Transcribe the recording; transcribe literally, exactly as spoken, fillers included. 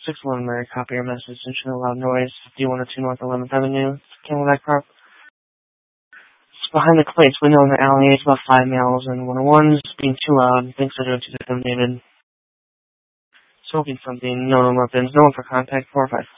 six eleven Mary, copy your message. Ensure a loud noise. D one oh two North eleventh Avenue. Camelback Park. It's behind the crates. Window in the alley. It's about five males and one oh ones. Being too loud. Thanks for doing to them, David. Smoking something. No, no weapons. No one for contact. four five.